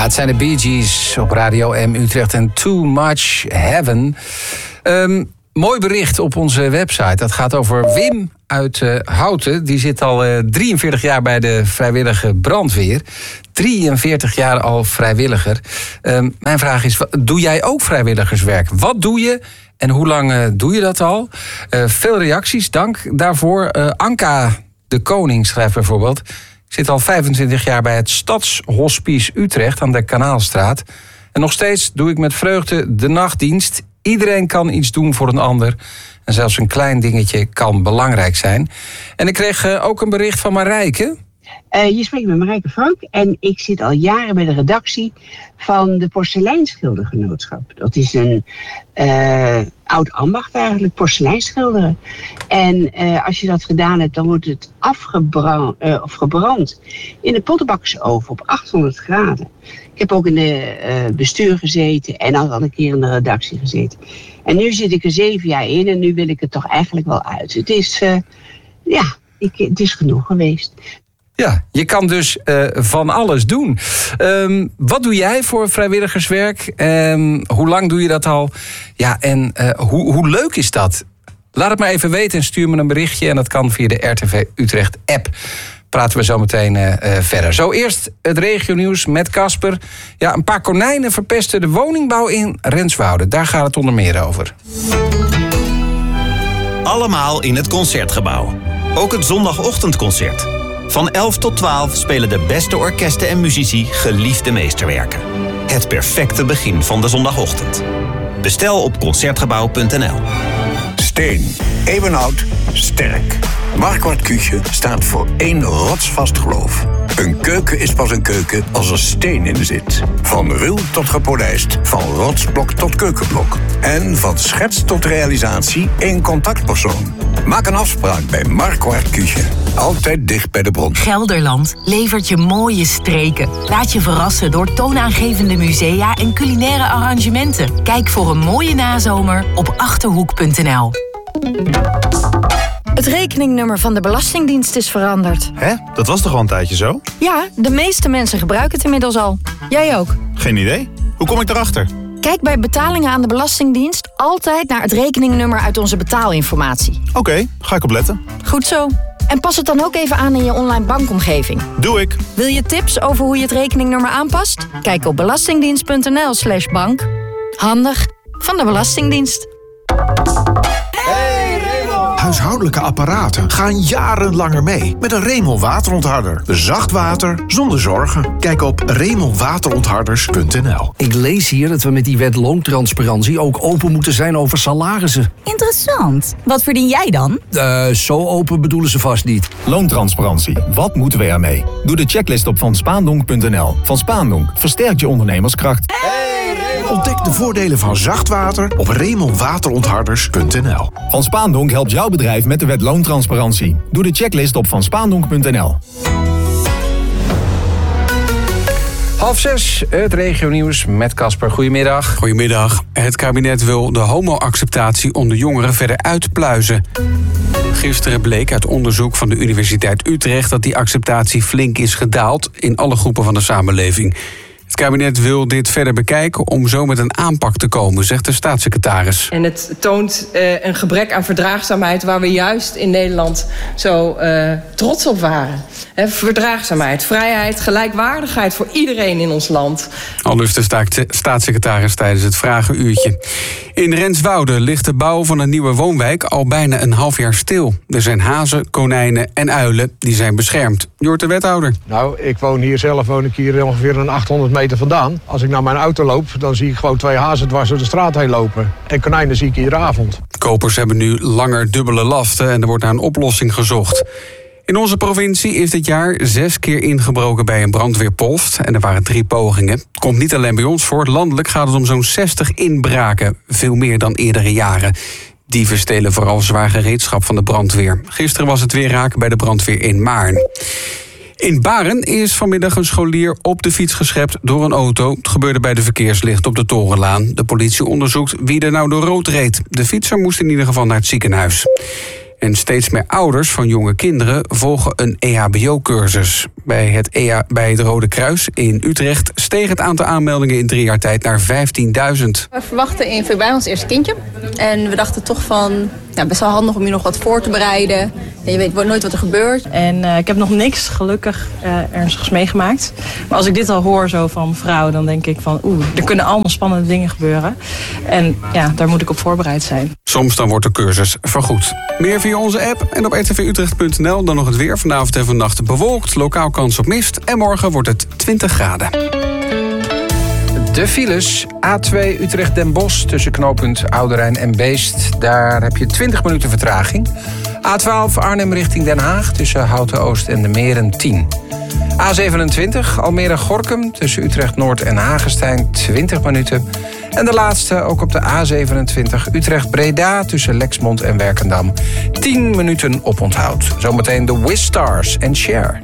het zijn de Bee Gees op Radio M Utrecht en Too Much Heaven. Mooi bericht op onze website. Dat gaat over Wim uit Houten. Die zit al 43 jaar bij de vrijwillige brandweer. 43 jaar al vrijwilliger. Mijn vraag is, doe jij ook vrijwilligerswerk? Wat doe je en hoe lang doe je dat al? Veel reacties, dank daarvoor. Anka de Koning schrijft bijvoorbeeld: ik zit al 25 jaar bij het Stadshospice Utrecht aan de Kanaalstraat. En nog steeds doe ik met vreugde de nachtdienst. Iedereen kan iets doen voor een ander. En zelfs een klein dingetje kan belangrijk zijn. En ik kreeg ook een bericht van Marijke. Je spreekt met Marijke Frank en ik zit al jaren bij de redactie van de Porseleinschildergenootschap. Dat is een oud ambacht eigenlijk, porseleinschilderen. En als je dat gedaan hebt, dan wordt het gebrand in de pottenbakkersoven op 800 graden. Ik heb ook in de bestuur gezeten en al een keer in de redactie gezeten. En nu zit ik er 7 jaar in en nu wil ik het toch eigenlijk wel uit. Het is, het is genoeg geweest. Ja, je kan dus van alles doen. Wat doe jij voor vrijwilligerswerk? Hoe lang doe je dat al? Ja, en hoe leuk is dat? Laat het maar even weten en stuur me een berichtje. En dat kan via de RTV Utrecht app. Praten we zo meteen verder. Zo eerst het regionieuws met Casper. Ja, een paar konijnen verpesten de woningbouw in Renswoude. Daar gaat het onder meer over. Allemaal in het Concertgebouw. Ook het zondagochtendconcert. Van 11 tot 12 spelen de beste orkesten en muzici geliefde meesterwerken. Het perfecte begin van de zondagochtend. Bestel op concertgebouw.nl. Steen, eeuwenoud, sterk. Marquardt Küche staat voor 1 rotsvast geloof. Een keuken is pas een keuken als er steen in zit. Van ruw tot gepolijst, van rotsblok tot keukenblok. En van schets tot realisatie 1 contactpersoon. Maak een afspraak bij Marquardt Küche. Altijd dicht bij de bron. Gelderland levert je mooie streken. Laat je verrassen door toonaangevende musea en culinaire arrangementen. Kijk voor een mooie nazomer op Achterhoek.nl. Het rekeningnummer van de Belastingdienst is veranderd. Hè? Dat was toch al een tijdje zo? Ja, de meeste mensen gebruiken het inmiddels al. Jij ook. Geen idee. Hoe kom ik erachter? Kijk bij betalingen aan de Belastingdienst altijd naar het rekeningnummer uit onze betaalinformatie. Oké, ga ik opletten. Goed zo. En pas het dan ook even aan in je online bankomgeving. Doe ik. Wil je tips over hoe je het rekeningnummer aanpast? Kijk op belastingdienst.nl/bank. Handig van de Belastingdienst. Huishoudelijke apparaten gaan jarenlanger mee met een Remel waterontharder. Zacht water zonder zorgen. Kijk op remelwaterontharders.nl. Ik lees hier dat we met die wet loontransparantie ook open moeten zijn over salarissen. Interessant. Wat verdien jij dan? Zo open bedoelen ze vast niet. Loontransparantie. Wat moeten we ermee? Doe de checklist op vanspaandonk.nl. Van Spaandonk versterkt je ondernemerskracht. Ontdek de voordelen van zacht water op remelwaterontharders.nl. Van Spaandonk helpt jouw bedrijf met de wet loontransparantie. Doe de checklist op vanspaandonk.nl. 5:30, het regionieuws met Casper. Goedemiddag. Goedemiddag. Het kabinet wil de homo-acceptatie onder jongeren verder uitpluizen. Gisteren bleek uit onderzoek van de Universiteit Utrecht dat die acceptatie flink is gedaald in alle groepen van de samenleving. Het kabinet wil dit verder bekijken om zo met een aanpak te komen, zegt de staatssecretaris. En het toont een gebrek aan verdraagzaamheid waar we juist in Nederland zo trots op waren. Verdraagzaamheid, vrijheid, gelijkwaardigheid voor iedereen in ons land. Aldus de staatssecretaris tijdens het vragenuurtje. In Renswoude ligt de bouw van een nieuwe woonwijk al bijna een half jaar stil. Er zijn hazen, konijnen en uilen die zijn beschermd. Jort de wethouder. Nou, ik woon ik hier ongeveer een 800 meter vandaan. Als ik naar mijn auto loop, dan zie ik gewoon 2 hazen dwars door de straat heen lopen. En konijnen zie ik iedere avond. Kopers hebben nu langer dubbele lasten en er wordt naar een oplossing gezocht. In onze provincie is dit jaar 6 keer ingebroken bij een brandweerpost. En er waren 3 pogingen. Komt niet alleen bij ons voor. Landelijk gaat het om zo'n 60 inbraken. Veel meer dan eerdere jaren. Dieven stelen vooral zwaar gereedschap van de brandweer. Gisteren was het weer raak bij de brandweer in Maarn. In Baren is vanmiddag een scholier op de fiets geschept door een auto. Het gebeurde bij de verkeerslicht op de Torenlaan. De politie onderzoekt wie er nou door rood reed. De fietser moest in ieder geval naar het ziekenhuis. En steeds meer ouders van jonge kinderen volgen een EHBO-cursus. Bij het Rode Kruis in Utrecht steeg het aantal aanmeldingen in 3 jaar tijd naar 15.000. We verwachten in februari ons eerste kindje. En we dachten toch van, best wel handig om je nog wat voor te bereiden. En je weet nooit wat er gebeurt. En ik heb nog niks gelukkig ernstigs meegemaakt. Maar als ik dit al hoor zo van mevrouw, dan denk ik van er kunnen allemaal spannende dingen gebeuren. En daar moet ik op voorbereid zijn. Soms dan wordt de cursus vergoed. Meer via onze app en op rtvutrecht.nl. Dan nog het weer. Vanavond en vannacht bewolkt, lokaal kans op mist. En morgen wordt het 20 graden. De files, A2 Utrecht-Den Bosch tussen knooppunt Ouderijn en Beest. Daar heb je 20 minuten vertraging. A12 Arnhem richting Den Haag tussen Houten-Oost en de Meren 10. A27 Almere-Gorinchem tussen Utrecht-Noord en Hagestein 20 minuten. En de laatste ook op de A27 Utrecht-Breda tussen Lexmond en Werkendam 10 minuten oponthoud. Zometeen de Wisstars en Cher.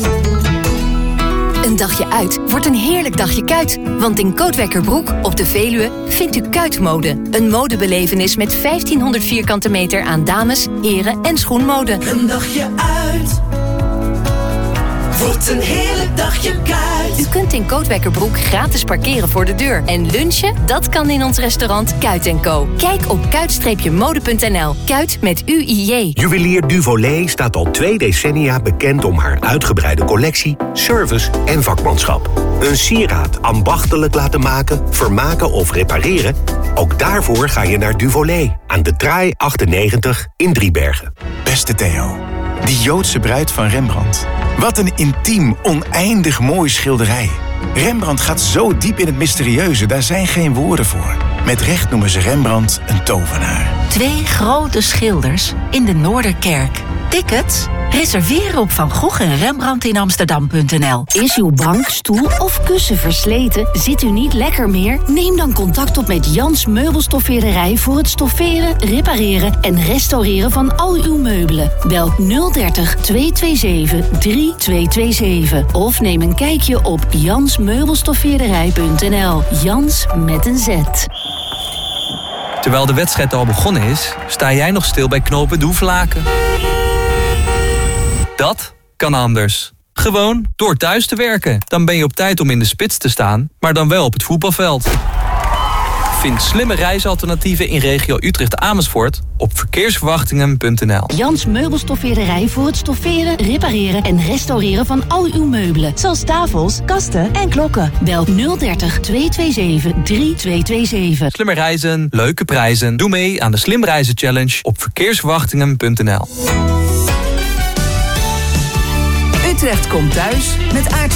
Een dagje uit wordt een heerlijk dagje Kuit. Want in Kootwekkerbroek op de Veluwe vindt u Kuitmode. Een modebelevenis met 1500 vierkante meter aan dames, heren en schoenmode. Een dagje uit wordt een heerlijk dagje Kuit. U kunt in Kootwekkerbroek gratis parkeren voor de deur. En lunchen, dat kan in ons restaurant Kuit & Co. Kijk op kuit-mode.nl. Kuit met UIJ. Juwelier Duvolet staat al 2 decennia bekend om haar uitgebreide collectie, service en vakmanschap. Een sieraad ambachtelijk laten maken, vermaken of repareren? Ook daarvoor ga je naar Duvolet aan de Traai 98 in Driebergen. Beste Theo, die Joodse bruid van Rembrandt. Wat een intiem, oneindig mooi schilderij. Rembrandt gaat zo diep in het mysterieuze, daar zijn geen woorden voor. Met recht noemen ze Rembrandt een tovenaar. 2 grote schilders in de Noorderkerk. Tickets? Reserveren op Van Gogh en Rembrandt in Amsterdam.nl. Is uw bank, stoel of kussen versleten? Zit u niet lekker meer? Neem dan contact op met Jans Meubelstoffeerderij voor het stofferen, repareren en restaureren van al uw meubelen. Bel 030 227 3227 of neem een kijkje op jansmeubelstoffeerderij.nl. Jans met een Z. Terwijl de wedstrijd al begonnen is, sta jij nog stil bij knooppunt Hoevelaken. Dat kan anders. Gewoon door thuis te werken. Dan ben je op tijd om in de spits te staan, maar dan wel op het voetbalveld. Vind slimme reisalternatieven in regio Utrecht-Amersfoort op verkeersverwachtingen.nl. Jans Meubelstoffeerderij voor het stofferen, repareren en restaureren van al uw meubelen. Zoals tafels, kasten en klokken. Bel 030 227 3227. Slimme reizen, leuke prijzen. Doe mee aan de Slim Reizen Challenge op verkeersverwachtingen.nl. Utrecht komt thuis met Aard